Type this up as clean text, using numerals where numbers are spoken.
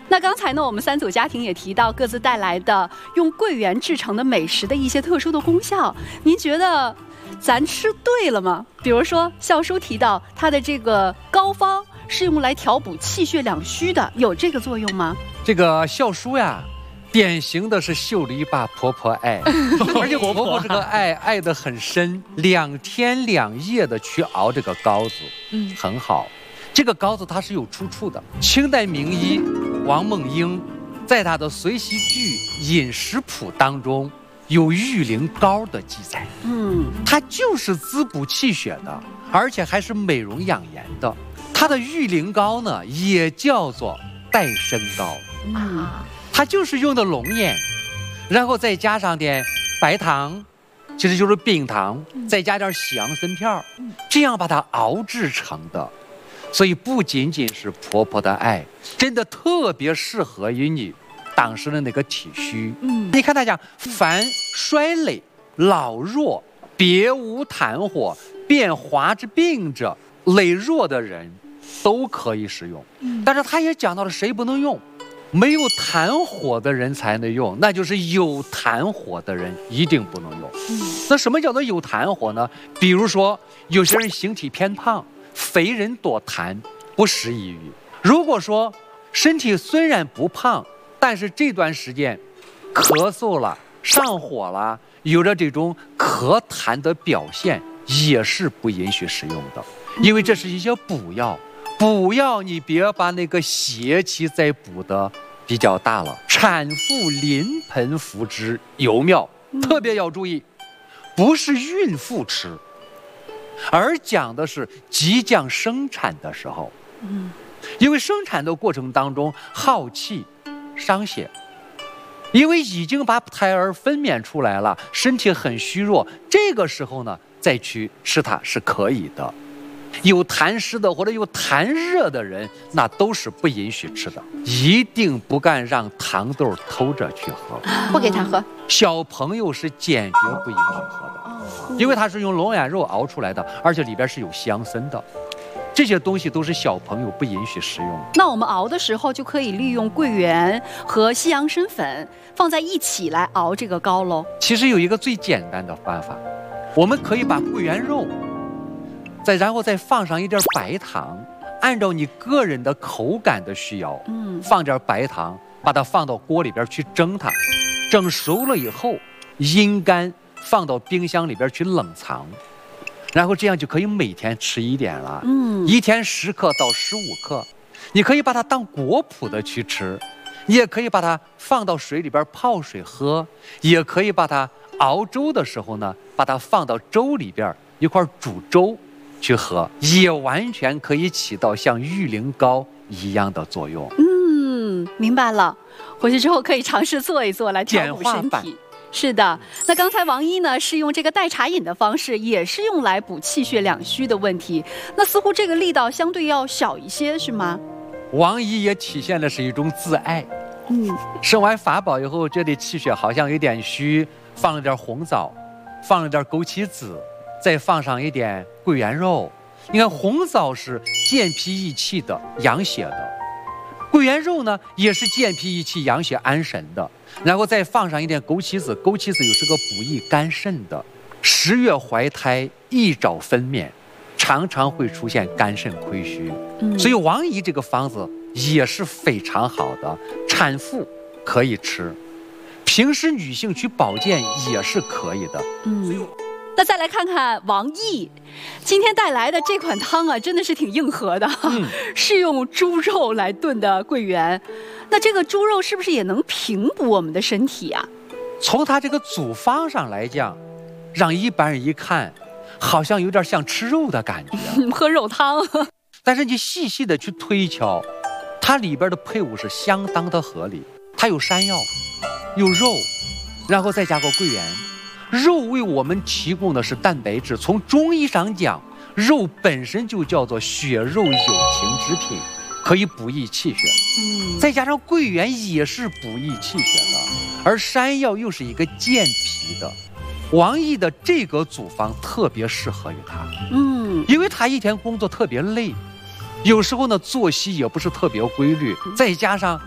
那刚才呢，我们三组家庭也提到各自带来的用桂圆制成的美食的一些特殊的功效，您觉得咱吃对了吗？比如说笑叔提到它的这个膏方是用来调补气血两虚的，有这个作用吗？ 这个笑叔呀，典型的是秀了一把婆婆爱，而且婆婆这个爱得很深，2天2夜的去熬这个膏子，很好。这个膏子它是有出处的，清代名医王梦英在他的随喜剧《饮食谱》当中有玉灵膏的记载，它就是滋补气血的，而且还是美容养颜的。它的玉灵膏呢，也叫做戴参膏它就是用的龙眼，然后再加上点白糖，其实就是冰糖，再加点西洋参片这样把它熬制成的。所以不仅仅是婆婆的爱，真的特别适合于你当时的那个体虚。你看他讲，凡衰累、老弱、别无痰火、变滑之病者，羸弱的人都可以使用。但是他也讲到了谁不能用，没有痰火的人才能用，那就是有痰火的人一定不能用。那什么叫做有痰火呢？比如说有些人形体偏胖，肥人多痰，不适宜于。如果说身体虽然不胖，但是这段时间咳嗽了、上火了，有着这种咳痰的表现，也是不允许使用的，因为这是一些补药。补药你别把那个邪气再补的比较大了。产妇临盆服之尤妙，特别要注意，不是孕妇吃，而讲的是即将生产的时候。因为生产的过程当中耗气伤血，因为已经把胎儿分娩出来了，身体很虚弱，这个时候呢再去吃它是可以的。有痰湿的或者有痰热的人，那都是不允许吃的，一定不敢让糖豆偷着去喝， 不给他喝。 小朋友是坚决不允许喝的，因为它是用龙眼肉熬出来的，而且里边是有西洋参的，这些东西都是小朋友不允许食用的。 那我们熬的时候就可以利用桂圆和西洋参粉放在一起来熬这个膏喽。 其实有一个最简单的办法，我们可以把桂圆肉然后再放上一点白糖，按照你个人的口感的需要，放点白糖，把它放到锅里边去蒸它，蒸熟了以后阴干，放到冰箱里边去冷藏，然后这样就可以每天吃一点了。一天10克到15克，你可以把它当果脯的去吃，也可以把它放到水里边泡水喝，也可以把它熬粥的时候呢，把它放到粥里边一块煮粥去喝，也完全可以起到像玉灵膏一样的作用。 明白了，回去之后可以尝试做一做来调补身体。是的，那刚才王一呢是用这个代茶饮的方式，也是用来补气血两虚的问题，那似乎这个力道相对要小一些，是吗？ 王一也体现的是一种自爱。生完法宝以后，这里气血好像有点虚，放了点红枣，放了点枸杞子，再放上一点桂圆肉。你看红枣是健脾益气的，养血的，桂圆肉呢也是健脾益气、养血安神的，然后再放上一点枸杞子，枸杞子又是个补益肝肾的。10月怀胎，一早分娩，常常会出现肝肾亏虚，所以王姨这个方子也是非常好的，产妇可以吃，平时女性去保健也是可以的。 那再来看看王毅今天带来的这款汤啊，真的是挺硬核的，是用猪肉来炖的桂圆。那这个猪肉是不是也能平补我们的身体啊？ 从它这个组方上来讲，让一般人一看好像有点像吃肉的感觉， 喝肉汤。 但是你细细的去推敲，它里边的配伍是相当的合理。它有山药，有肉，然后再加个桂圆。肉为我们提供的是蛋白质，从中医上讲，肉本身就叫做血肉有情之品，可以补益气血。再加上桂圆也是补益气血的，而山药又是一个健脾的。王毅的这个组方特别适合于他，因为他一天工作特别累，有时候呢作息也不是特别规律，再加上